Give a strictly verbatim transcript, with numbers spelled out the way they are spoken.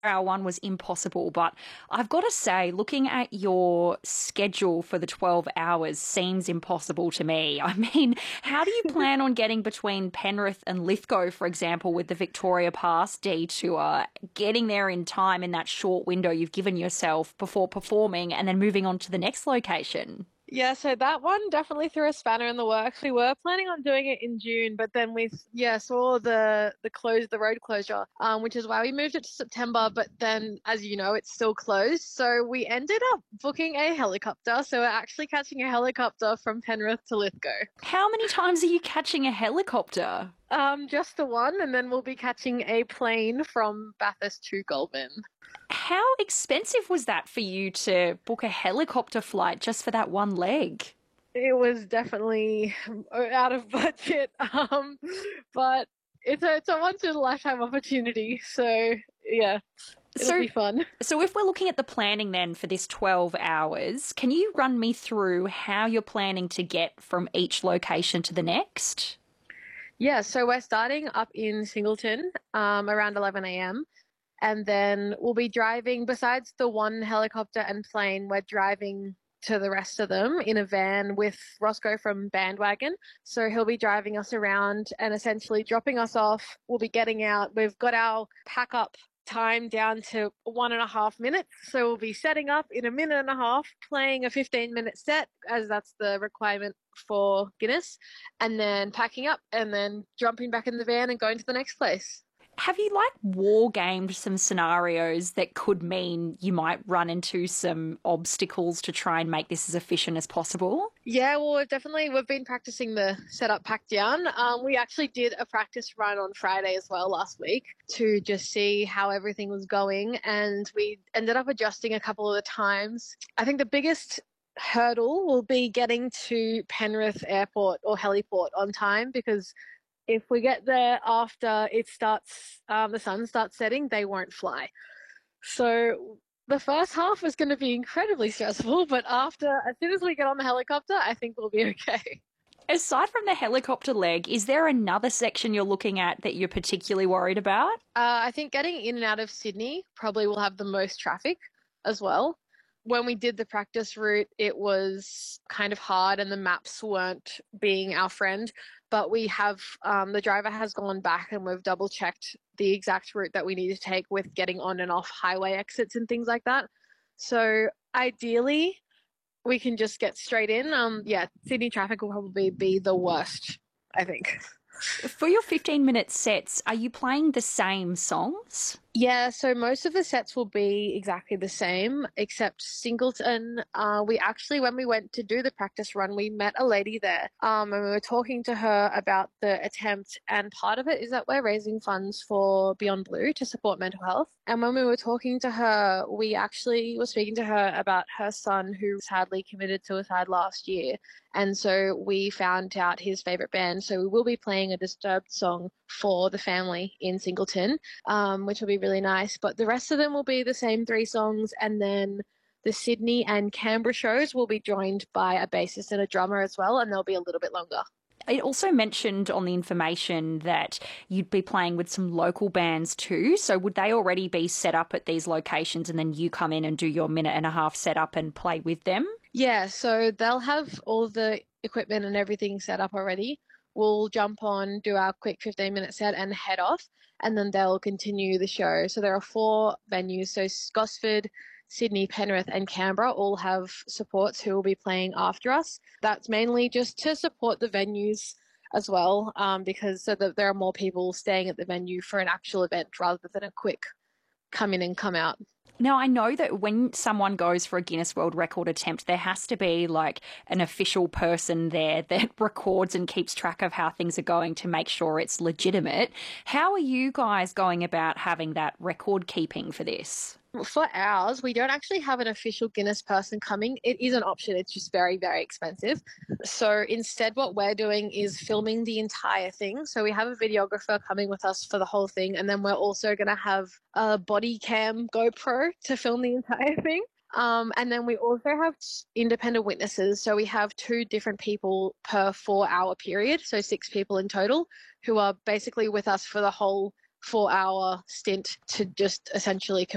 hour one was impossible, but I've got to say, looking at your schedule for the twelve hours seems impossible to me. I mean, how do you plan on getting between Penrith and Lithgow, for example, with the Victoria Pass Detour, getting there in time in that short window you've given yourself before performing and then moving on to the next location? Yeah, so that one definitely threw a spanner in the works. We were planning on doing it in June, but then we, yeah, saw the the close, the road closure, um, which is why we moved it to September. But then, as you know, it's still closed. So we ended up booking a helicopter. So we're actually catching a helicopter from Penrith to Lithgow. How many times are you catching a helicopter? Um, just the one, and then we'll be catching a plane from Bathurst to Goulburn. How expensive was that for you to book a helicopter flight just for that one leg? It was definitely out of budget, um, but it's a it's a once in a lifetime opportunity. So yeah, it'll So, be fun. so if we're looking at the planning then for this twelve hours, can you run me through how you're planning to get from each location to the next? Yeah, so we're starting up in Singleton um, around eleven a m. And then we'll be driving, besides the one helicopter and plane, we're driving to the rest of them in a van with Roscoe from Bandwagon. So he'll be driving us around and essentially dropping us off. We'll be getting out. We've got our pack up time down to one and a half minutes. So we'll be setting up in a minute and a half, playing a fifteen minute set, as that's the requirement for Guinness, and then packing up and then jumping back in the van and going to the next place. Have you like war gamed some scenarios that could mean you might run into some obstacles to try and make this as efficient as possible? Yeah, well, we've definitely we've been practicing the setup pack down. Um, we actually did a practice run on Friday as well last week to just see how everything was going, and we ended up adjusting a couple of the times. I think the biggest hurdle will be getting to Penrith Airport or Heliport on time, because if we get there after it starts, um, the sun starts setting, they won't fly. So the first half is going to be incredibly stressful, but after, as soon as we get on the helicopter, I think we'll be okay. Aside from the helicopter leg, is there another section you're looking at that you're particularly worried about? Uh, I think getting in and out of Sydney probably will have the most traffic as well. When we did the practice route, it was kind of hard and the maps weren't being our friend. But we have, um, the driver has gone back and we've double checked the exact route that we need to take with getting on and off highway exits and things like that. So ideally, we can just get straight in. Um, yeah, Sydney traffic will probably be the worst, I think. For your fifteen minute sets, are you playing the same songs? Yeah, so most of the sets will be exactly the same, except Singleton. Uh, we actually, when we went to do the practice run, we met a lady there, um, and we were talking to her about the attempt. And part of it is that we're raising funds for Beyond Blue to support mental health. And when we were talking to her, we actually were speaking to her about her son who sadly committed suicide last year. And so we found out his favorite band. So we will be playing a Disturbed song for the family in Singleton, um, which will be really nice. But the rest of them will be the same three songs. And then the Sydney and Canberra shows will be joined by a bassist and a drummer as well. And they'll be a little bit longer. It also mentioned on the information that you'd be playing with some local bands too. So would they already be set up at these locations and then you come in and do your minute and a half setup and play with them? Yeah, so they'll have all the equipment and everything set up already. We'll jump on, do our quick fifteen minute set and head off, and then they'll continue the show. So there are four venues. So Gosford, Sydney, Penrith and Canberra all have supports who will be playing after us. That's mainly just to support the venues as well, um, because so that there are more people staying at the venue for an actual event rather than a quick come in and come out. Now, I know that when someone goes for a Guinness World Record attempt, there has to be like an official person there that records and keeps track of how things are going to make sure it's legitimate. How are you guys going about having that record keeping for this? For ours, we don't actually have an official Guinness person coming. It is an option. It's just very, very expensive. So instead, what we're doing is filming the entire thing. So we have a videographer coming with us for the whole thing. And then we're also going to have a body cam GoPro to film the entire thing. Um, and then we also have independent witnesses. So we have two different people per four hour period. So six people in total who are basically with us for the whole four hour stint to just essentially